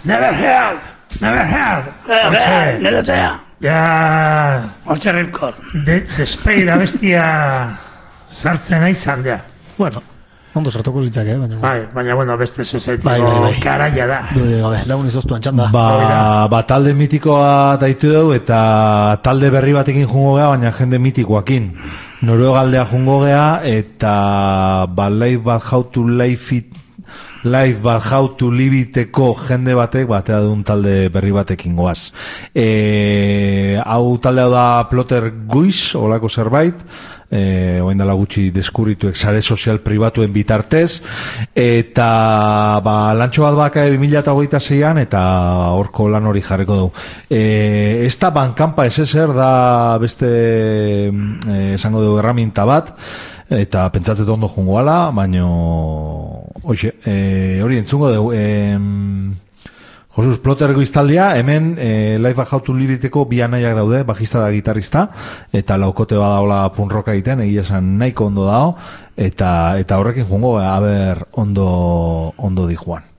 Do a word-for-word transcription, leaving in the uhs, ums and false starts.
Never heard, never heard. Nero zea. Ja... Hortxe ripkor. Despeira bestia sartzen aizan, ja. Bueno, ondo sartuko litzak, eh? Baina, bai, baina, bueno, beste zuzaitzeko bai, bai, bai. Karaia da. Dude, gabe, lagun izoztuan txanda. Ba, ba, talde mitikoa daitu dugu eta talde berri batekin jungo gea, baina jende mitikoakin. Noruegaldea jungo gea eta ba, live bat how to live it live bat how to live iteko jende batek batea duen talde berri batekin goaz. E, hau talde hau da Plotter Guiz, olako zerbait, e, oain dela gutxi deskurrituek sare sozial pribatuen bitartez, eta ba, lantxo bat baka bi mila hogeita seian eta horko lan hori jarriko dugu. E, ez da bankampa ez ezer da beste e, esango dugu erraminta bat, eta pentsatzen ondo jungo ala, baino hoxe, e, hori entzungo dugu. E, Josus, Plotter Guiztaldia, hemen e, Live How to Live-iteko bi anaiak daude, bajista da gitarrista, eta laukote badaola punroka egiten, egia esan nahiko ondo dao, eta, eta horrekin jungo, aber ondo, ondo di joan.